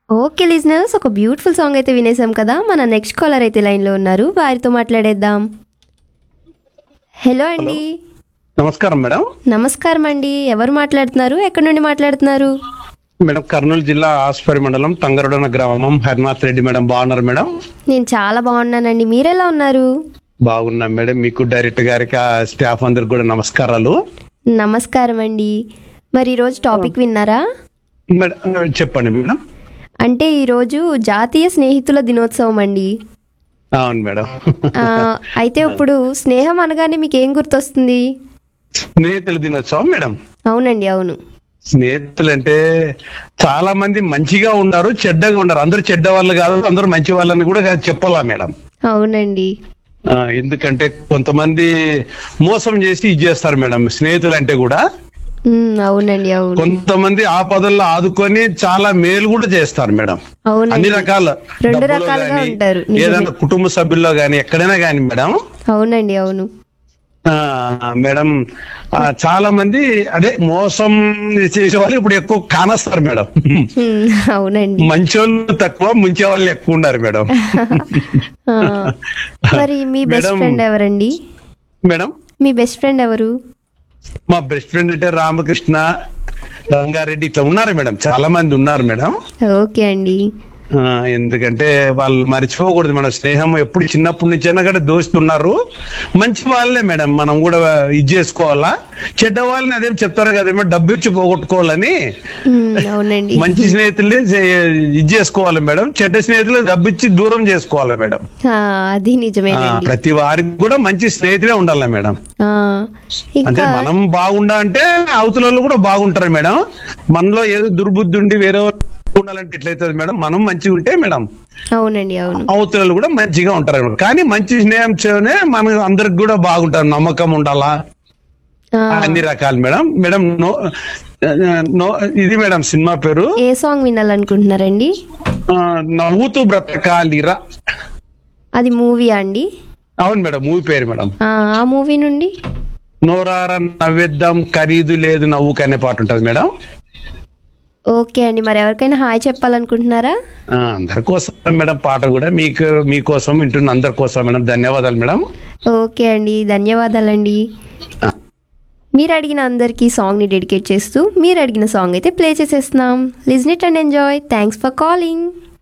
Okay listeners, ఒక beautiful song అయితే వినేసాం కదా. మన నెక్స్ట్ కాలర్ అయితే లైన్లో ఉన్నారు, వారితో మాట్లాడేద్దాం. Hello hello. అండి. నమస్కారం మేడం. నమస్కారం అండి, ఎవరు మాట్లాడుతున్నారు, ఎక్కడి నుండి మాట్లాడుతున్నారు? మేడం కర్నూలు జిల్లా ఆస్పరి మండలం తంగరడన గ్రామం హరినాథ్ రెడ్డి మేడం, బాగున్నారు మేడం? నేను చాలా బాగున్నానండి, మీరెలా ఉన్నారు? బాగున్నాం మేడం. మీకు డైరెక్టర్ గారికి ఆ స్టాఫ్ అందరికి కూడా నమస్కారాలు. నమస్కారం అండి. మరి ఈరోజు టాపిక్ విన్నారా? మేడం చెప్పండి మేడం. అంటే ఈరోజు జాతీయ స్నేహితుల దినోత్సవం అండి. అవును మేడం. ఆ, అయితే ఇప్పుడు స్నేహం అనగానే మీకు ఏం గుర్తొస్తుంది? స్నేహితుల దినోత్సవం మేడం. అవునండి, అవును. స్నేహితులు అంటే చాలా మంది మంచిగా ఉన్నారు, చెడ్డగా ఉన్నారు. అందరూ చెడ్డ వాళ్ళు కాదు, అందరూ మంచి వాళ్ళని కూడా చెప్పాలా మేడం. అవునండి. ఎందుకంటే కొంతమంది మోసం చేసి ఇది చేస్తారు మేడం. స్నేహితులు అంటే కూడా అవునండి, అవును. కొంతమంది ఆపదల్లో ఆదుకొని చాలా మేలు కూడా చేస్తారు మేడం. అన్ని అవునండి, రకాల రెండు డబ్బులో రకాలుగా గాని, ఉంటారు, నిజమే. ఏదైనా కుటుంబ సభ్యుల్లో గాని, ఎక్కడైనా గాని మేడం. అవునండి, అవును. మేడం చాలా మంది అదే మోసం చేసే వాళ్ళు ఇప్పుడు ఎక్కువ కానస్తారు మేడం. ఉమ్, అవునండి. మంచోళ్ళు తక్కువ, ముంచే వాళ్ళు ఎక్కువ ఉన్నారు మేడం. ఆ, మరి మీ బెస్ట్ మేడం. ఫ్రెండ్ ఎవరండి? మేడం మీ బెస్ట్ ఫ్రెండ్ ఎవరు? మా బెస్ట్ ఫ్రెండ్ అంటే రామకృష్ణ, రంగారెడ్డి ఇట్లా ఉన్నారు మేడం, చాలా మంది ఉన్నారు మేడం. ఓకే అండి. ఎందుకంటే వాళ్ళు మర్చిపోకూడదు మన స్నేహం. ఎప్పుడు చిన్నప్పటి నుంచి అయినా కూడా దోస్తున్నారు. మంచి వాళ్ళే మేడం, మనం కూడా ఇది చేసుకోవాలా. చెడ్డ వాళ్ళని అదేం చెప్తారు కదా మేడం, డబ్బు ఇచ్చి పోగొట్టుకోవాలని. అవునండి. మంచి స్నేహితుల్ని ఇది చేసుకోవాలి మేడం, చెడ్డ స్నేహితులు డబ్బు ఇచ్చి దూరం చేసుకోవాలి మేడం. ఆ, అది నిజమేనండి. ప్రతి వారికి కూడా మంచి స్నేహితులే ఉండాలి మేడం. ఆ, అంటే ఇంకా మనం బాగుండా అంటే అవతల వాళ్ళు కూడా బాగుంటారు మేడం. మనలో ఏదో దుర్బుద్ధి ఉండి వేరే వాళ్ళు ఉండాలంటే ఎట్లయితుంది మేడం. మనం మంచిగా ఉంటే మేడం అవునండి, అవును. అవతల కూడా మంచిగా ఉంటారు మేడం. కానీ మంచి స్నేహం చేయనే మన అందరికి కూడా బాగుంటారు, నమ్మకం ఉండాలా. ఆ, అన్ని రకాలు మేడం. మేడం నో ఇది మేడం సినిమా పేరు ఏ సాంగ్ వినాలనుకుంటున్నారండి? నవ్వుతూ బ్రతకాలిరా. అది మూవీ అండి? అవును మేడం, మూవీ పేరు మేడం. ఆ మూవీ నుండి నోరార నవ్వేద్దాం ఖరీదు లేదు నవ్వుకు అనే పాట ఉంటుంది మేడం. ఓకే అండి, మరి ఎవరికైనా హాయ్ చెప్పాలనుకుంటున్నారా? అందరి కోసం మేడం పాట కూడా. మీకోసం వింటున్న అందరి కోసం మేడం. ధన్యవాదాలు మేడం. ఓకే అండి, ధన్యవాదాలండి. మీరు అడిగిన అందరికీ సాంగ్ని డెడికేట్ చేస్తూ మీరు అడిగిన సాంగ్ అయితే ప్లే చేసేస్తున్నాం. Listen it and enjoy. Thanks for calling.